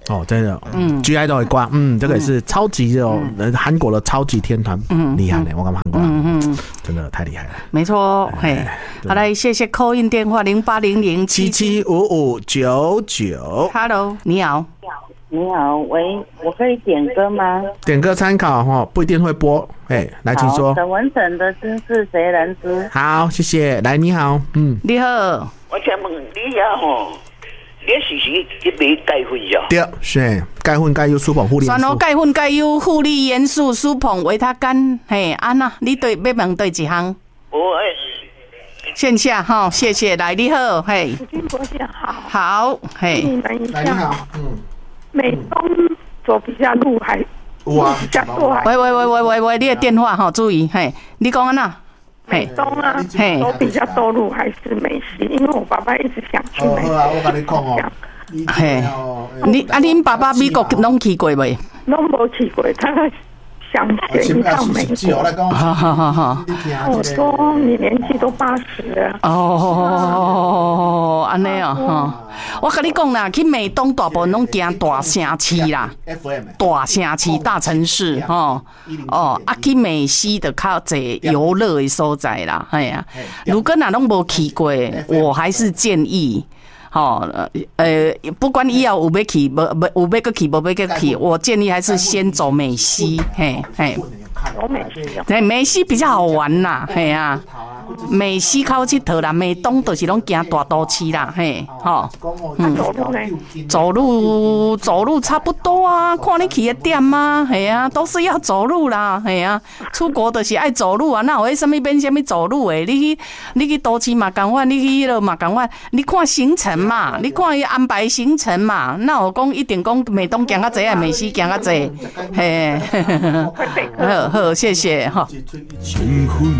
哦，真的，GI 都会挂，这个也是超级哦，韩国的超级天团，厉害呢，我感觉韩国人，真的太厉害了。 没错，嘿，好来，谢谢 call in 电话0800775599。 Hello， 你好。 你好，喂，我可以点歌吗？ 点歌参考哈，不一定会播。来，请说。 沈文成的心事谁人知？ 好，谢谢。来，你好， 你好。 我请问你呀吼，你是去买钙粉呀？ 对，是钙粉、钙油、苏硼、护理元素。 选钙粉、钙油、护理元素、苏硼、维他甘，嘿，安娜，你对要问对几行？线下哈，谢谢。来，你好，嘿。 吴军国先好。 好，嘿。 你们一下。美东左比较路还比较多还。 喂，你的电话哈，注意，嘿，你讲安娜。 美东啊，都比较多路还是美西？因为我爸爸一直想去美西。 我跟你讲哦。 嘿，恁爸爸美国拢去过未？ 拢无去过，他想选一趟美国。我说你年纪都80了。 哦，安尼啊，我跟你讲啦，去美东大部分拢行大城市啦，大城市、大城市，去美西的较侪游乐的所在啦，哎呀，如果若拢无去过，我还是建议。不管以后有要去，有要去，无要去，我建议还是先走美西，嘿。对，美西比较好玩啦，嘿啊，美西靠佚佗啦，美东就是拢行大都市啦，嘿，走路差不多啊，看你去的店啊，嘿啊，都是要走路啦，嘿啊，出国就是爱走路啊，哪有什么变什么走路诶？你去都市嘛同款，你去迄落嘛同款，你看行程嘛，你看伊安排行程嘛，哪有讲一定讲美东行较济，美西行较济，嘿，好，谢谢哈。